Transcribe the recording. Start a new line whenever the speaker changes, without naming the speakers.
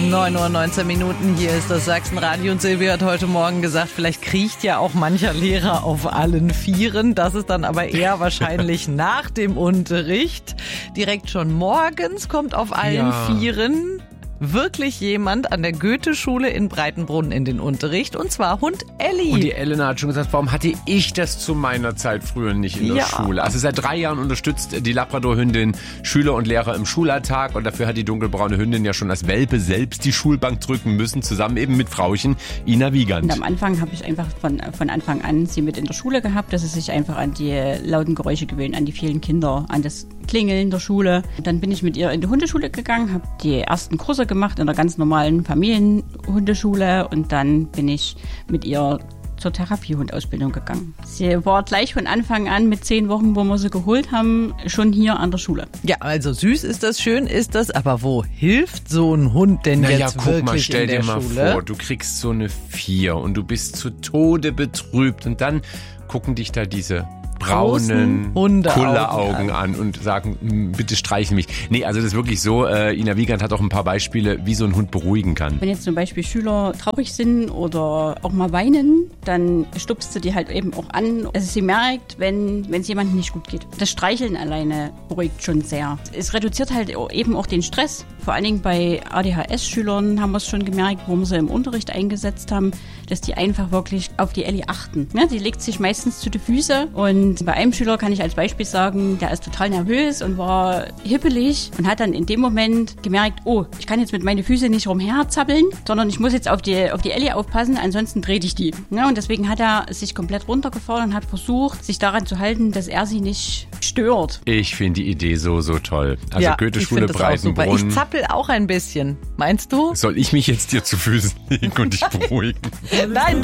9:19 Uhr, hier ist das Sachsenradio und Silvia hat heute Morgen gesagt, vielleicht kriecht ja auch mancher Lehrer auf allen Vieren. Das ist dann aber eher wahrscheinlich nach dem Unterricht. Direkt schon morgens kommt auf allen Vieren wirklich jemand an der Goethe-Schule in Breitenbrunn in den Unterricht, und zwar Hund Elli.
Und die Elena hat schon gesagt, warum hatte ich das zu meiner Zeit früher nicht in der Schule? Also seit 3 Jahren unterstützt die Labrador-Hündin Schüler und Lehrer im Schulalltag, und dafür hat die dunkelbraune Hündin ja schon als Welpe selbst die Schulbank drücken müssen, zusammen eben mit Frauchen Ina Wiegand.
Und am Anfang habe ich einfach von Anfang an sie mit in der Schule gehabt, dass sie sich einfach an die lauten Geräusche gewöhnen, an die vielen Kinder, an das Klingeln der Schule. Und dann bin ich mit ihr in die Hundeschule gegangen, habe die ersten Kurse gemacht in der ganz normalen Familienhundeschule, und dann bin ich mit ihr zur Therapiehundausbildung gegangen. Sie war gleich von Anfang an mit 10 Wochen, wo wir sie geholt haben, schon hier an der Schule.
Ja, also süß ist das, schön ist das, aber wo hilft so ein Hund denn jetzt
guck
wirklich
mal, stell
in der
dir mal
Schule?
vor, du kriegst so eine 4 und du bist zu Tode betrübt, und dann gucken dich da diese braunen Kulleraugen an und sagen, bitte streichen mich. Nee, also das ist wirklich so, Ina Wiegand hat auch ein paar Beispiele, wie so ein Hund beruhigen kann.
Wenn jetzt zum Beispiel Schüler traurig sind oder auch mal weinen, dann stupst sie die halt eben auch an. Also sie merkt, wenn es jemandem nicht gut geht. Das Streicheln alleine beruhigt schon sehr. Es reduziert halt eben auch den Stress. Vor allen Dingen bei ADHS-Schülern haben wir es schon gemerkt, wo wir sie im Unterricht eingesetzt haben, dass die einfach wirklich auf die Elli achten. Ja, die legt sich meistens zu den Füßen, und bei einem Schüler kann ich als Beispiel sagen, der ist total nervös und war hippelig und hat dann in dem Moment gemerkt, oh, ich kann jetzt mit meinen Füßen nicht rumherzappeln, sondern ich muss jetzt auf die Elli aufpassen, ansonsten drehe ich die. Ja, und deswegen hat er sich komplett runtergefahren und hat versucht, sich daran zu halten, dass er sie nicht stört.
Ich finde die Idee so toll. Also Goethe-Schule Breitenbrunn.
Ich zappel auch ein bisschen. Meinst du?
Soll ich mich jetzt dir zu Füßen legen und dich beruhigen?
Nein,